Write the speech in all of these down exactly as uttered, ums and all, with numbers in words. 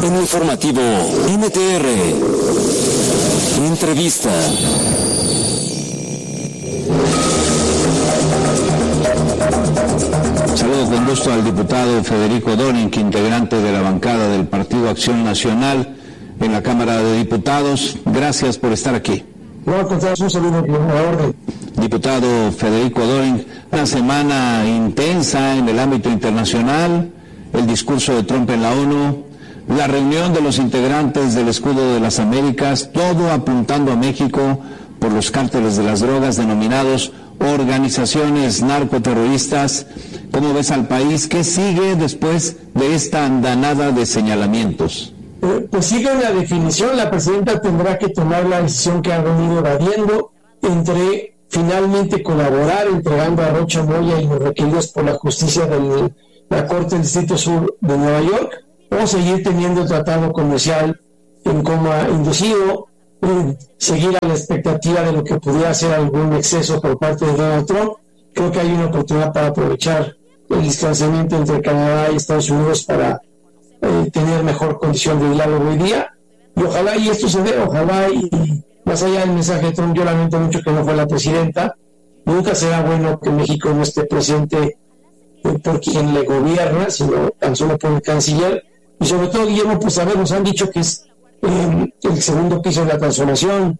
En el informativo N T R, entrevista. Saludo con gusto al diputado Federico Doring, integrante de la bancada del Partido Acción Nacional en la Cámara de Diputados. Gracias por estar aquí. No, un saludo a la orden. Diputado Federico Doring, una semana intensa en el ámbito internacional, el discurso de Trump en la ONU, la reunión de los integrantes del Escudo de las Américas, todo apuntando a México por los cárteles de las drogas denominados organizaciones narcoterroristas. ¿Cómo ves al país? ¿Qué sigue después de esta andanada de señalamientos? Eh, pues sigue una definición. La presidenta tendrá que tomar la decisión que ha venido evadiendo entre finalmente colaborar entregando a Rocha Moya y los requeridos por la justicia de la Corte del Distrito Sur de Nueva York, o seguir teniendo el tratado comercial en coma inducido, eh, seguir a la expectativa de lo que pudiera ser algún exceso por parte de Donald Trump. Creo que hay una oportunidad para aprovechar el distanciamiento entre Canadá y Estados Unidos para eh, tener mejor condición de diálogo hoy día, y ojalá y esto se dé, ojalá y más allá del mensaje de Trump, yo lamento mucho que no fue la presidenta. Nunca será bueno que México no esté presente eh, por quien le gobierna, sino tan solo por el canciller. Y sobre todo, Guillermo, pues a ver, nos han dicho que es eh, el segundo piso de la transformación,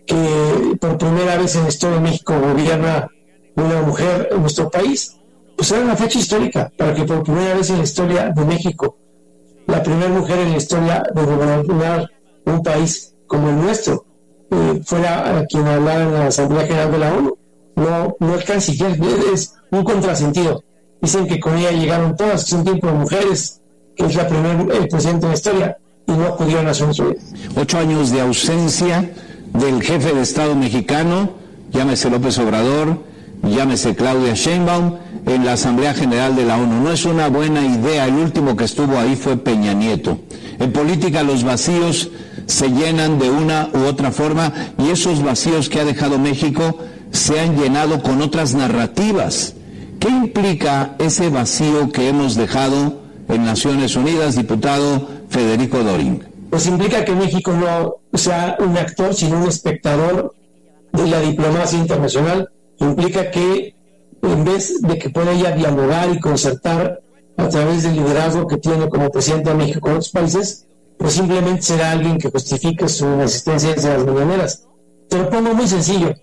que por primera vez en la historia de México gobierna una mujer en nuestro país. Pues era una fecha histórica, para que por primera vez en la historia de México, la primera mujer en la historia de gobernar un país como el nuestro, eh, fuera a quien hablara en la Asamblea General de la ONU. No, no el canciller, es un contrasentido. Dicen que con ella llegaron todas, es un tipo de mujeres, que es la primera eh, presidenta de la historia, y no acudió a Naciones Unidas. Ocho años de ausencia del jefe de Estado mexicano, llámese López Obrador, llámese Claudia Sheinbaum, en la Asamblea General de la ONU. No es una buena idea. El último que estuvo ahí fue Peña Nieto. En política los vacíos se llenan de una u otra forma, y esos vacíos que ha dejado México se han llenado con otras narrativas. ¿Qué implica ese vacío que hemos dejado en Naciones Unidas, diputado Federico Doring? Pues implica que México no sea un actor, sino un espectador de la diplomacia internacional. Implica que en vez de que pueda ella dialogar y concertar a través del liderazgo que tiene como presidente de México con otros países, pues simplemente será alguien que justifique su asistencia a las mañaneras. Te lo pongo muy sencillo.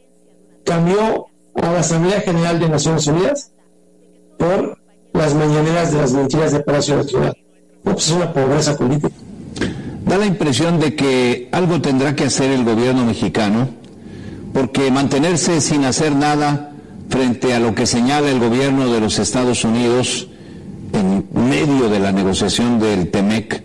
Cambió a la Asamblea General de Naciones Unidas por las mañaneras de las mentiras de Palacio Nacional. No, pues es una pobreza política. Da la impresión de que algo tendrá que hacer el gobierno mexicano, porque mantenerse sin hacer nada frente a lo que señala el gobierno de los Estados Unidos en medio de la negociación del TEMEC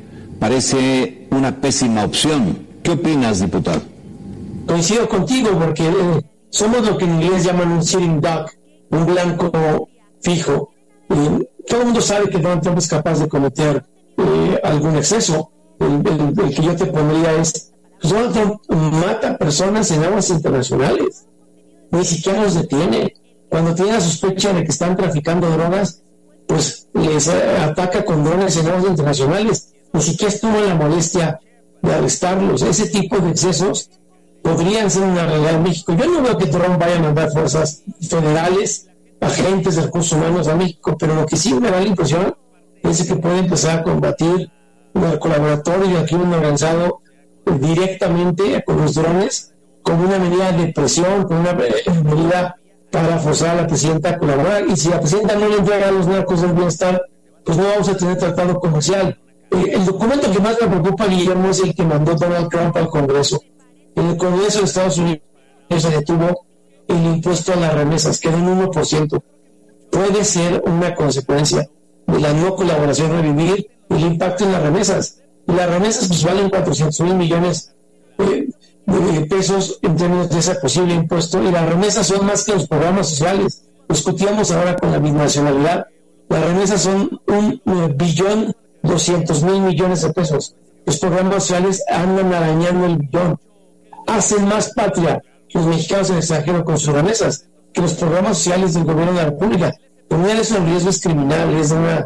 parece una pésima opción. ¿Qué opinas, diputado? Coincido contigo, porque eh, somos lo que en inglés llaman un sitting duck, un blanco fijo. Eh, todo el mundo sabe que Donald Trump es capaz de cometer eh, algún exceso. El, el, el que yo te pondría es, pues Donald Trump mata personas en aguas internacionales, ni siquiera los detiene. Cuando tiene la sospecha de que están traficando drogas, pues les eh, ataca con drones en aguas internacionales. Ni siquiera estuvo en la molestia de arrestarlos. Ese tipo de excesos podrían ser una realidad en México. Yo no veo que Trump vaya a mandar fuerzas federales, agentes de recursos humanos a México, pero lo que sí me da la impresión es que puede empezar a combatir el narcolaboratorio y el crimen organizado directamente con los drones, como una medida de presión, como una medida para forzar a la presidenta a colaborar. Y si la presidenta no le entrega a los narcos del bienestar, pues no vamos a tener tratado comercial. Eh, el documento que más me preocupa, Guillermo, es el que mandó Donald Trump al Congreso. En el Congreso de Estados Unidos se detuvo el impuesto a las remesas, que era un uno por ciento. Puede ser una consecuencia de la no colaboración revivir el impacto en las remesas. Y las remesas pues valen cuatrocientos mil millones eh, de pesos en términos de ese posible impuesto, y las remesas son más que los programas sociales. Lo discutíamos ahora con la binacionalidad. Las remesas son un eh, billón doscientos mil millones de pesos. Los programas sociales andan arañando el billón. Hacen más patria los mexicanos en el extranjero con sus remesas que los programas sociales del gobierno de la República. Poner eso en riesgo es criminal, es de una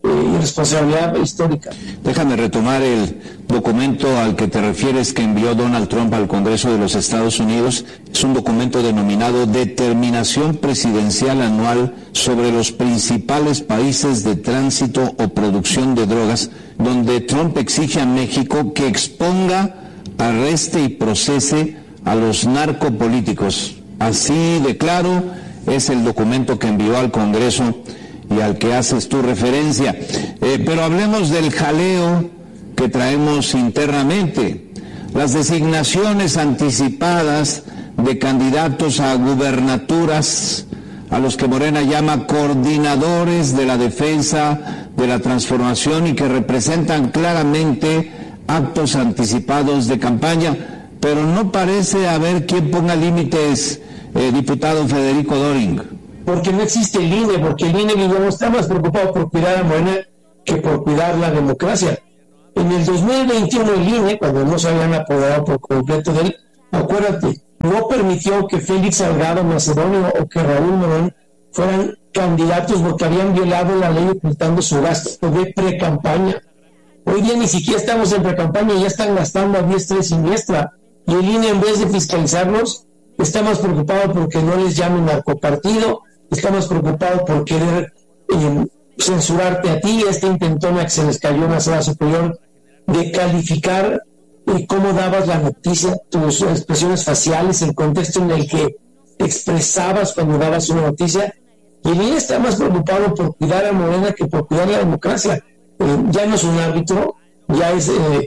eh, irresponsabilidad histórica. Déjame retomar el documento al que te refieres que envió Donald Trump al Congreso de los Estados Unidos. Es un documento denominado Determinación Presidencial Anual sobre los principales países de tránsito o producción de drogas, donde Trump exige a México que exponga, arreste y procese a los narcopolíticos. Así de claro es el documento que envió al Congreso y al que haces tu referencia. Eh, pero hablemos del jaleo que traemos internamente. Las designaciones anticipadas de candidatos a gubernaturas, a los que Morena llama coordinadores de la defensa de la transformación y que representan claramente actos anticipados de campaña, pero no parece haber quien ponga límites, eh, diputado Federico Doring. Porque no existe el I N E, porque el I N E, digamos, está más preocupado por cuidar a Morena que por cuidar la democracia. En el dos mil veintiuno el I N E, cuando no se habían apoderado por completo de él, acuérdate, no permitió que Félix Salgado Macedonio o que Raúl Morón fueran candidatos porque habían violado la ley ocultando su gasto de pre-campaña. Hoy día ni siquiera estamos en pre-campaña, ya están gastando a diestra y siniestra. Y el I N E, en vez de fiscalizarlos, está más preocupado porque no les llamen narcopartido, está más preocupado por querer eh, censurarte a ti, esta intentona que se les cayó en la sala superior de calificar eh, cómo dabas la noticia, tus expresiones faciales, el contexto en el que expresabas cuando dabas una noticia. Y el I N E está más preocupado por cuidar a Morena que por cuidar la democracia. Eh, ya no es un árbitro, ya es eh,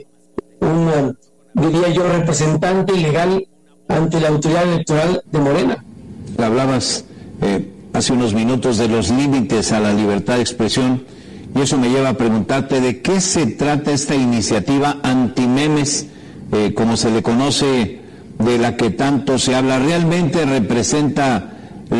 un, diría yo, representante legal ante la autoridad electoral de Morena. Hablabas eh, hace unos minutos de los límites a la libertad de expresión y eso me lleva a preguntarte de qué se trata esta iniciativa antimemes, eh, como se le conoce, de la que tanto se habla. ¿Realmente representa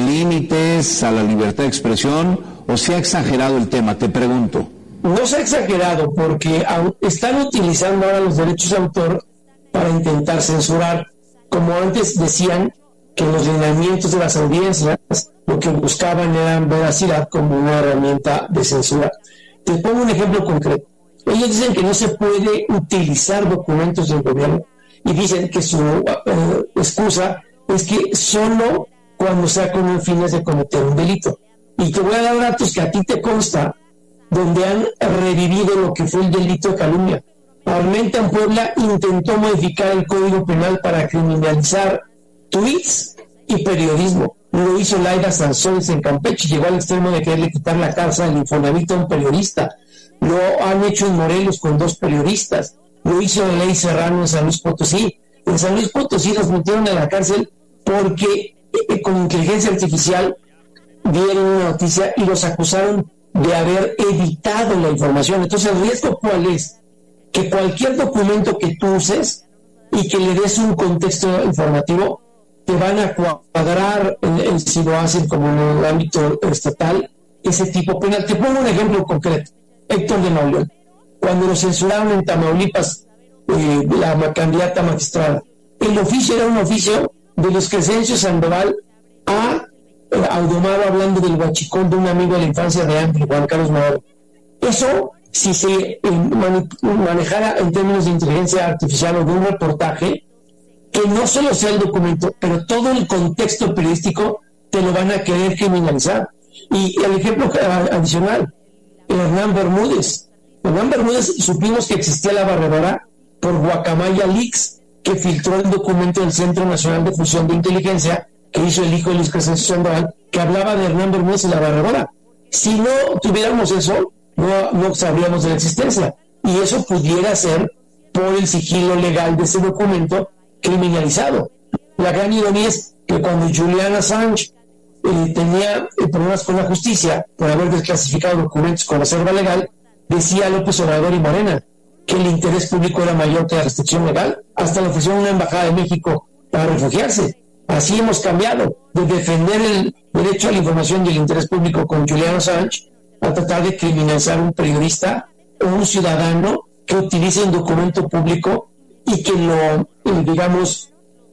límites a la libertad de expresión o se ha exagerado el tema? Te pregunto. No se ha exagerado porque están utilizando ahora los derechos de autor para intentar censurar, como antes decían que los lineamientos de las audiencias lo que buscaban era veracidad como una herramienta de censura. Te pongo un ejemplo concreto. Ellos dicen que no se puede utilizar documentos del gobierno y dicen que su eh, excusa es que solo cuando sea con el fines de cometer un delito. Y te voy a dar datos que a ti te consta, donde han revivido lo que fue el delito de calumnia. Armenta en Puebla intentó modificar el Código Penal para criminalizar tweets y periodismo. Lo hizo Laida Sanzones en Campeche, llegó al extremo de quererle quitar la casa del Infonavit a un periodista. Lo han hecho en Morelos con dos periodistas. Lo hizo Ley Serrano en San Luis Potosí. En San Luis Potosí los metieron a la cárcel porque eh, con inteligencia artificial dieron una noticia y los acusaron de haber editado la información. Entonces, ¿el riesgo cuál es? Que cualquier documento que tú uses y que le des un contexto informativo, te van a cuadrar, en, en, si lo hacen como en el ámbito estatal, ese tipo penal. Te pongo un ejemplo concreto. Héctor de Mauleón. Cuando lo censuraron en Tamaulipas, eh, la candidata magistrada, el oficio era un oficio de los Crescencio Sandoval a Audomaro hablando del huachicón de un amigo de la infancia de Ángel, Juan Carlos Madero. Eso, si se eh, man, manejara en términos de inteligencia artificial o de un reportaje, que no solo sea el documento, pero todo el contexto periodístico, te lo van a querer criminalizar. Y el ejemplo adicional, Hernán Bermúdez. Hernán Bermúdez, supimos que existía la barredora por Guacamaya Leaks, que filtró el documento del Centro Nacional de Fusión de Inteligencia que hizo el hijo de Luis Crescencio Sandoval, que hablaba de Hernán Bermúdez y la barredora. Si no tuviéramos eso, no, no sabríamos de la existencia. Y eso pudiera ser por el sigilo legal de ese documento criminalizado. La gran ironía es que cuando Julian Assange eh, tenía eh, problemas con la justicia por haber desclasificado documentos con reserva legal, decía López Obrador y Morena que el interés público era mayor que la restricción legal. Hasta le ofrecieron una embajada de México para refugiarse. Así hemos cambiado de defender el derecho a la información y el interés público con Julian Assange a tratar de criminalizar a un periodista o un ciudadano que utilice un documento público y que lo, eh, digamos,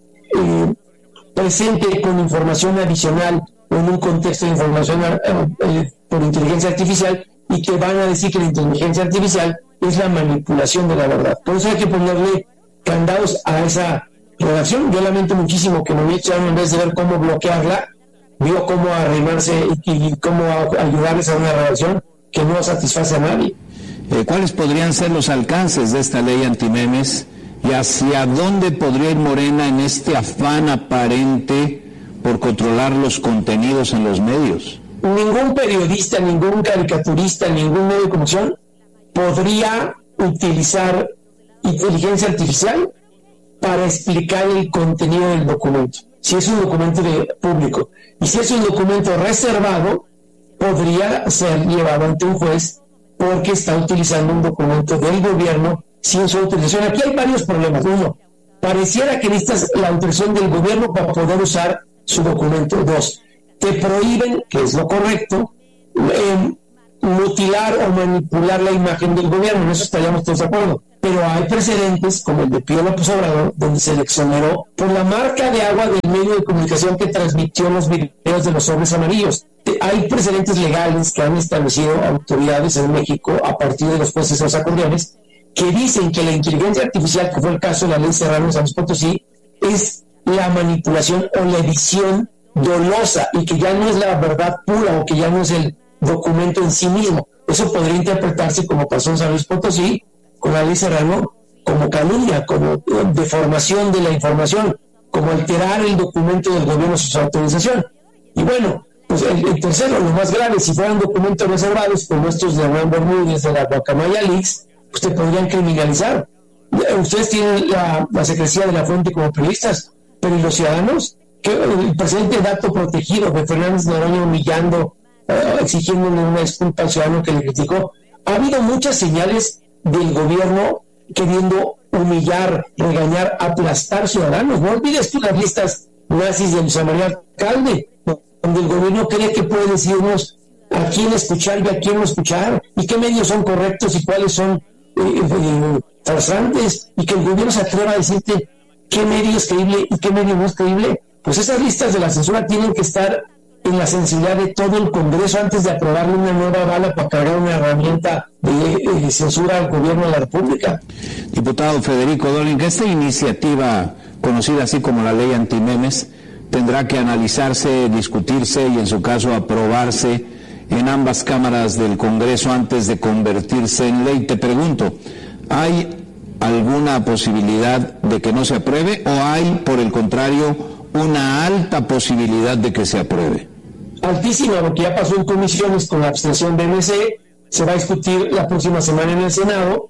eh, presente con información adicional o en un contexto de información eh, eh, por inteligencia artificial y te van a decir que la inteligencia artificial es la manipulación de la verdad. Por eso hay que ponerle candados a esa redacción. Yo lamento muchísimo que Movimiento en vez de ver cómo bloquearla, vio cómo arrimarse y, y cómo ayudarles a una redacción que no satisface a nadie. Eh, ¿Cuáles podrían ser los alcances de esta ley antimemes y hacia dónde podría ir Morena en este afán aparente por controlar los contenidos en los medios? Ningún periodista, ningún caricaturista, ningún medio de comunicación podría utilizar inteligencia artificial para explicar el contenido del documento. Si es un documento de público y si es un documento reservado, podría ser llevado ante un juez porque está utilizando un documento del gobierno sin su autorización. Aquí hay varios problemas. Uno, pareciera que necesitas la autorización del gobierno para poder usar su documento. Dos, te prohíben, que es lo correcto, eh, mutilar o manipular la imagen del gobierno. En eso estaríamos todos de acuerdo. Pero hay precedentes, como el de Pío López Obrador, donde se le exoneró por la marca de agua del medio de comunicación que transmitió los videos de los sobres amarillos. Hay precedentes legales que han establecido autoridades en México a partir de los jueces de los acordeones que dicen que la inteligencia artificial, que fue el caso de la ley Serrano en San Luis Potosí, es la manipulación o la edición dolosa y que ya no es la verdad pura o que ya no es el documento en sí mismo. Eso podría interpretarse, como pasó en San Luis Potosí con la ley Serrano, como calumnia, como deformación de la información, como alterar el documento del gobierno sin su autorización. Y bueno, pues el, el tercero, lo más grave, si fueran documentos reservados como estos de Hernán Bermúdez, de la Guacamaya Leaks, pues te podrían criminalizar. Ustedes tienen la, la secrecía de la fuente como periodistas, pero ¿y los ciudadanos? Que el presidente dato protegido de Fernández Noroña humillando, uh, exigiéndole una disculpa al ciudadano que le criticó. Ha habido muchas señales del gobierno queriendo humillar, regañar, aplastar ciudadanos. No olvides tú las listas nazis de Luis María Alcalde, donde el gobierno cree que puede decirnos a quién escuchar y a quién no escuchar, y qué medios son correctos y cuáles son eh, eh, farsantes, y que el gobierno se atreva a decirte qué medio es creíble y qué medio no es creíble. Pues esas listas de la censura tienen que estar en la sensibilidad de todo el Congreso antes de aprobarle una nueva bala para cargar una herramienta de eh, censura al gobierno de la República. Diputado Federico Doring, esta iniciativa, conocida así como la ley antimemes, tendrá que analizarse, discutirse y en su caso aprobarse en ambas cámaras del Congreso antes de convertirse en ley. Te pregunto, ¿hay alguna posibilidad de que no se apruebe o hay, por el contrario, una alta posibilidad de que se apruebe? Altísima, porque ya pasó en comisiones con la abstención de M C, se va a discutir la próxima semana en el Senado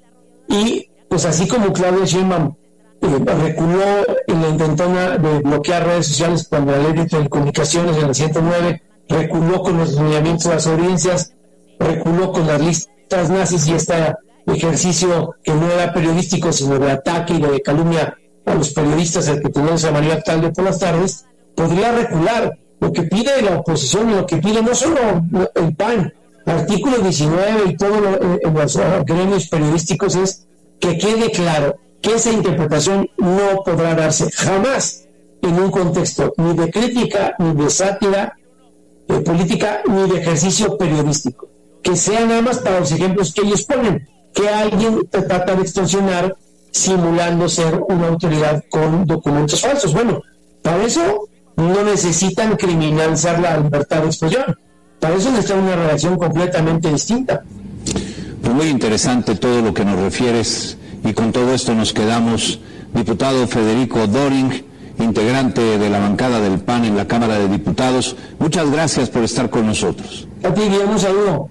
y pues así como Claudia Sheinbaum eh, reculó en la intentona de bloquear redes sociales cuando la ley de telecomunicaciones en el ciento nueve reculó con los lineamientos de las audiencias, reculó con las listas nazis y este ejercicio que no era periodístico sino de ataque y de calumnia a los periodistas, el que tenemos a María Alcalde por las tardes, podría recular. Lo que pide la oposición y lo que pide no solo el P A N, artículo diecinueve y todos los gremios periodísticos es que quede claro que esa interpretación no podrá darse jamás en un contexto ni de crítica, ni de sátira de política, ni de ejercicio periodístico. Que sea nada más para los ejemplos que ellos ponen, que alguien te trata de extorsionar simulando ser una autoridad con documentos falsos. Bueno, para eso no necesitan criminalizar la libertad de expresión. Para eso necesitan una relación completamente distinta. Pues muy interesante todo lo que nos refieres y con todo esto nos quedamos. Diputado Federico Doring, integrante de la bancada del P A N en la Cámara de Diputados, muchas gracias por estar con nosotros. A ti, Guillermo, un saludo.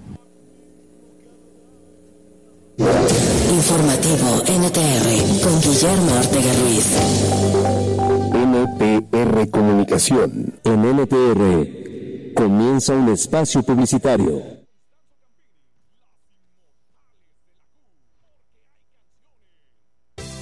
Informativo N T R con Guillermo Ortega Ruiz. N T R Comunicación. En N T R comienza un espacio publicitario.